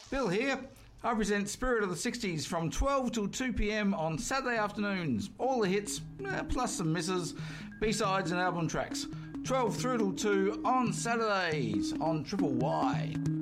Bill here. I present Spirit of the 60s from 12 till 2 p.m. on Saturday afternoons. All the hits, plus some misses, B-sides and album tracks. 12 through till 2 on Saturdays on Triple Y.